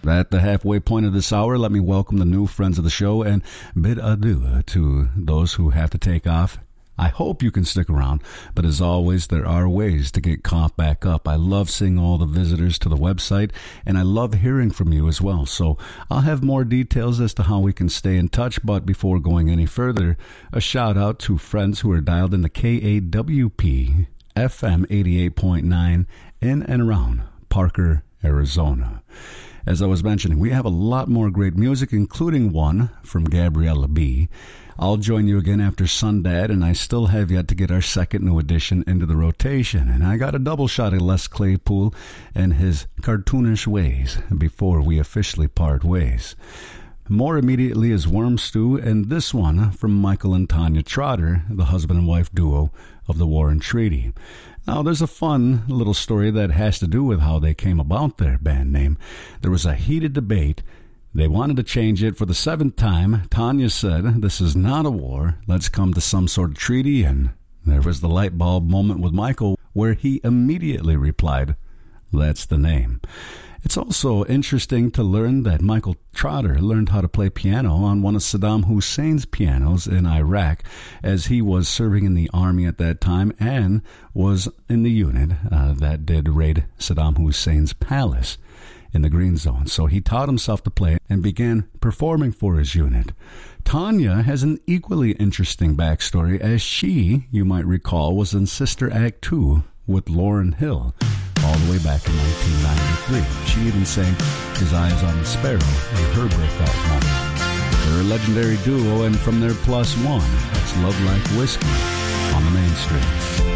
At the halfway point of this hour, let me welcome the new friends of the show and bid adieu to those who have to take off. I hope you can stick around, but as always, there are ways to get caught back up. I love seeing all the visitors to the website, and I love hearing from you as well. So I'll have more details as to how we can stay in touch, but before going any further, a shout out to friends who are dialed in the KAWP FM 88.9 in and around Parker, Arizona. As I was mentioning, we have a lot more great music, including one from Gabriella B. I'll join you again after Sundad, and I still have yet to get our second new edition into the rotation. And I got a double shot at Les Claypool and his cartoonish ways before we officially part ways. More immediately is Worm Stew, and this one from Michael and Tanya Trotter, the husband and wife duo of the Warren Treaty. Now, there's a fun little story that has to do with how they came about their band name. There was a heated debate. They wanted to change it for the 7th time. Tanya said, "This is not a war. Let's come to some sort of treaty." And there was the light bulb moment with Michael where he immediately replied, "That's the name." It's also interesting to learn that Michael Trotter learned how to play piano on one of Saddam Hussein's pianos in Iraq, as he was serving in the army at that time and was in the unit that did raid Saddam Hussein's palace in the Green Zone. So he taught himself to play and began performing for his unit. Tanya has an equally interesting backstory, as she, you might recall, was in Sister Act 2 with Lauryn Hill all the way back in 1993. She even sang His Eyes on the Sparrow in her breakout moment. They're a legendary duo, and from their +1, it's Love Like Whiskey on the Mainstream.